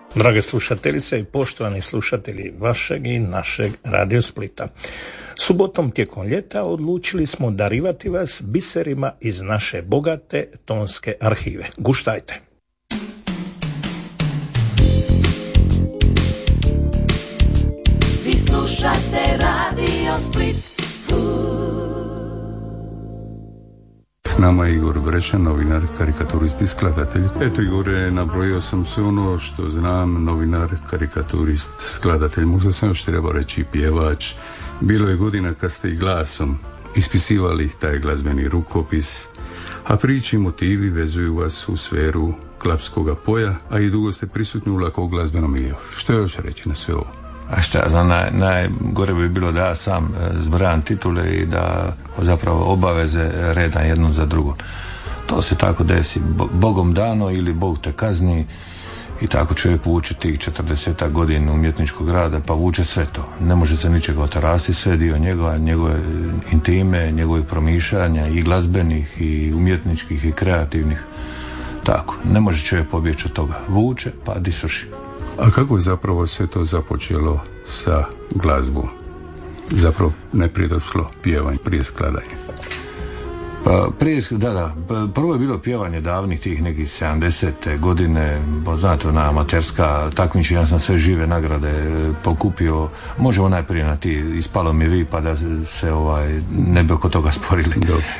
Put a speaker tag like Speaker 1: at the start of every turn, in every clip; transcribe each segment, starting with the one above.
Speaker 1: Drage slušateljice i poštovani slušatelji vašeg i našeg Radio Splita. Subotom tijekom ljeta odlučili smo darivati vas biserima iz naše bogate tonske arhive. Guštajte!
Speaker 2: Vi slušate Radio Split.
Speaker 3: S nama je Igor Brešan, novinar, karikaturist i skladatelj. Eto, Igore, nabrojio sam sve ono što znam, novinar, karikaturist, skladatelj. Možda sam još trebao reći pjevač. Bilo je godina kad ste i glasom ispisivali taj glazbeni rukopis, a priči i motivi vezuju vas u sferu klapskoga poja, a i dugo ste prisutni u lako glazbenom miliju. Što još reći na sve ovo?
Speaker 4: A šta ja znam, najgore bi bilo da ja sam zbrajam titule i da zapravo obaveze redam jednu za drugu. To se tako desi, Bogom dano ili Bog te kazni i tako čovjek vuče tih 40 godina umjetničkog rada, pa vuče sve to. Ne može se ničega otarasti, sve dio njegove intime, njegovih promišljanja i glazbenih i umjetničkih i kreativnih. Tako, ne može čovjek pobjeći od toga. Vuče pa di svrši.
Speaker 3: A kako je zapravo sve to započelo sa glazbom? Zapravo najprije došlo pjevanje, prije skladanje.
Speaker 4: Prvo je bilo pjevanje davnih tih nekih 70. godine, znate, ona amaterska takmičenja, ja sam sve žive nagrade pokupio, možemo najprije na ti ispalo mi vi pa da se ne bi oko toga sporili.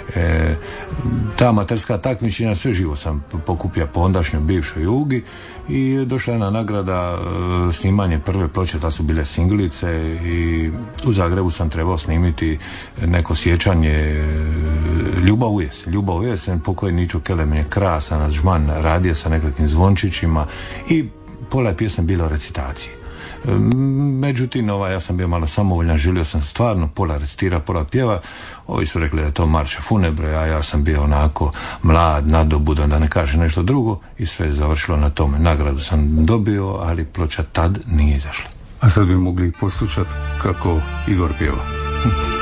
Speaker 4: Ta amaterska takmičenja sve živo sam pokupio po ondašnjoj bivšoj Jugi i došla je na nagrada snimanje prve ploče, da su bile singlice i u Zagrebu sam trebao snimiti neko sjećanje Ljubav u jesen, pokoj Ničo Kelem je krasan, žman radio sa nekakvim zvončićima i pola pjesme bila u recitaciji. Međutim, ja sam bio malo samovoljan, želio sam stvarno pola recitira, pola pjeva. Ovi su rekli da je to marša funebre, a ja sam bio onako mlad, nadobudan, da ne kaže nešto drugo i sve je završilo na tome. Nagradu sam dobio, ali ploča tad nije izašla.
Speaker 3: A sad bi mogli poslušati kako Igor pjeva.